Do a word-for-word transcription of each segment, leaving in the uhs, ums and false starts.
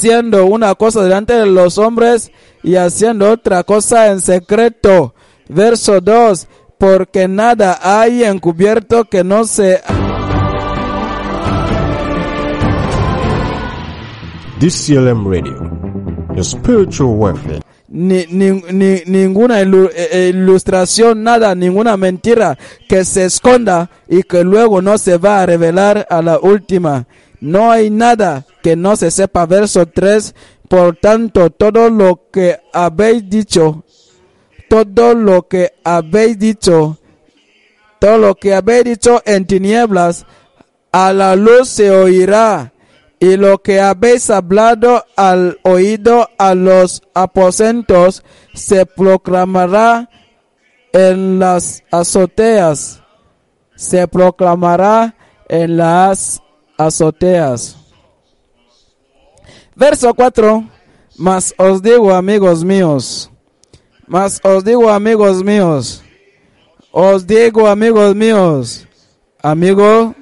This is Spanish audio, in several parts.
diciendo una cosa delante de los hombres y haciendo otra cosa en secreto. Verso dos, porque nada hay encubierto que no se... D C L M Radio, the spiritual warfare. Ni, ni, ni, ninguna ilu, eh, ilustración, nada, ninguna mentira que se esconda y que luego no se va a revelar a la última. No hay nada que no se sepa. Verso tres, por tanto, todo lo que habéis dicho, todo lo que habéis dicho, todo lo que habéis dicho en tinieblas, a la luz se oirá. Y lo que habéis hablado al oído a los aposentos se proclamará en las azoteas. Se proclamará en las azoteas. Verso cuatro. Mas os digo, amigos míos. Mas os digo, amigos míos. Os digo, amigos míos. Amigo.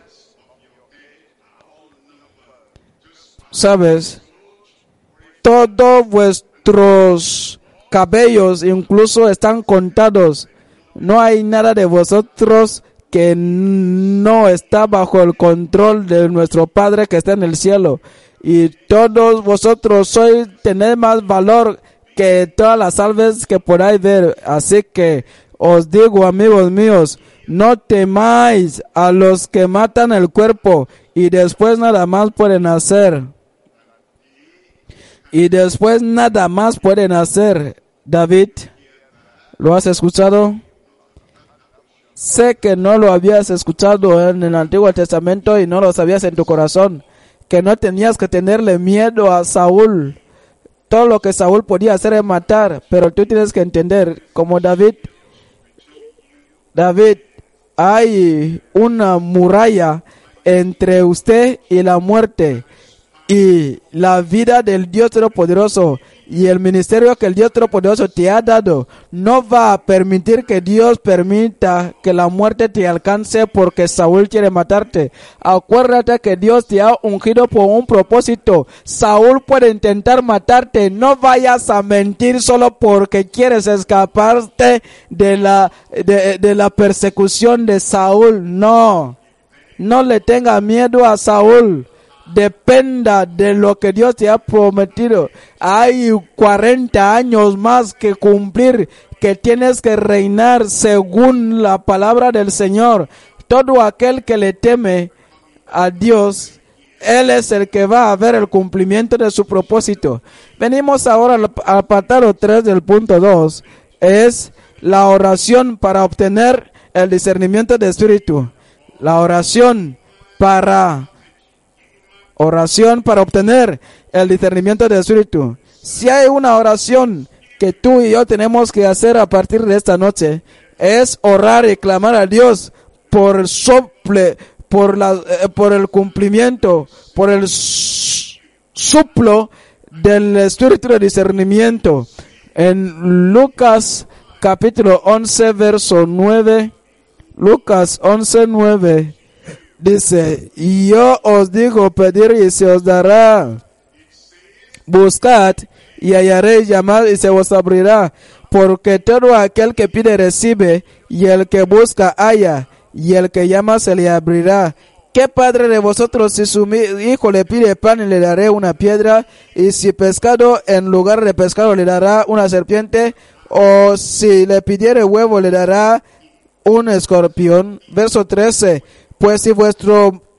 ¿Sabes? Todos vuestros cabellos incluso están contados. No hay nada de vosotros que no está bajo el control de nuestro Padre que está en el cielo. Y todos vosotros sois, tenéis más valor que todas las aves que podáis ver. Así que os digo, amigos míos, no temáis a los que matan el cuerpo y después nada más pueden hacer. Y después nada más pueden hacer. David, ¿lo has escuchado? Sé que no lo habías escuchado en el Antiguo Testamento y no lo sabías en tu corazón. Que no tenías que tenerle miedo a Saúl. Todo lo que Saúl podía hacer es matar. Pero tú tienes que entender, como David, David, hay una muralla entre usted y la muerte. Y la vida del Dios Todopoderoso y el ministerio que el Dios Todopoderoso te ha dado no va a permitir que Dios permita que la muerte te alcance porque Saúl quiere matarte. Acuérdate que Dios te ha ungido por un propósito. Saúl puede intentar matarte. No vayas a mentir solo porque quieres escaparte de la, de, de la persecución de Saúl. No, no le tenga miedo a Saúl. Dependa de lo que Dios te ha prometido. Hay cuarenta años más que cumplir, que tienes que reinar según la palabra del Señor. Todo aquel que le teme a Dios, Él es el que va a ver el cumplimiento de su propósito. Venimos ahora al apartado tres del punto dos. Es la oración para obtener el discernimiento de espíritu. La oración para Oración para obtener el discernimiento del espíritu. Si hay una oración que tú y yo tenemos que hacer a partir de esta noche, es orar y clamar a Dios por el sople, por la, eh, por el cumplimiento, por el suplo del espíritu de discernimiento. En Lucas capítulo once, verso nueve, Lucas once, nueve. Dice, y yo os digo, pedir y se os dará, buscad y hallaréis, llamad y se os abrirá, porque todo aquel que pide recibe, y el que busca halla, y el que llama se le abrirá. ¿Qué padre de vosotros si su hijo le pide pan y le daré una piedra, y si pescado en lugar de pescado le dará una serpiente, o si le pidiere huevo le dará un escorpión? Verso trece. Pues si vuestro